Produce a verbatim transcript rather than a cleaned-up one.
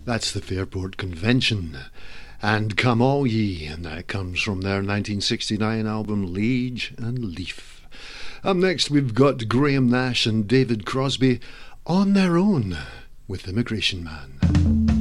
That's the Fairport Convention. And Come All Ye, and that comes from their nineteen sixty-nine album Liege and Leaf. Up next we've got Graham Nash and David Crosby on their own with Immigration Man.